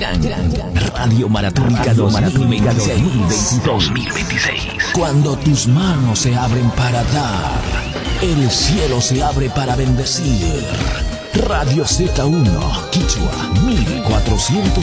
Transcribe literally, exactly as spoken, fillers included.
Gran Radio Maratónica dos mil veintiséis. dos mil veintiséis. Cuando tus manos se abren para dar, el cielo se abre para bendecir. Radio Z uno, Quichua, mil cuatrocientos